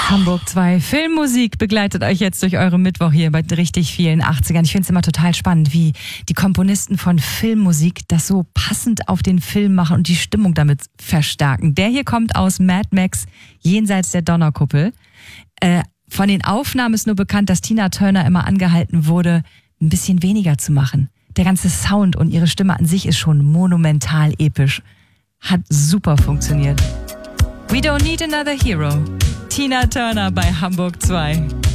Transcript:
Hamburg 2 Filmmusik begleitet euch jetzt durch eure Mittwoch hier bei richtig vielen 80ern. Ich finde es immer total spannend, wie die Komponisten von Filmmusik das so passend auf den Film machen und die Stimmung damit verstärken. Der hier kommt aus Mad Max Jenseits der Donnerkuppel. Von den Aufnahmen ist nur bekannt, dass Tina Turner immer angehalten wurde, ein bisschen weniger zu machen. Der ganze Sound und ihre Stimme an sich ist schon monumental episch. Hat super funktioniert. We don't need another hero. Tina Turner bei Hamburg 2.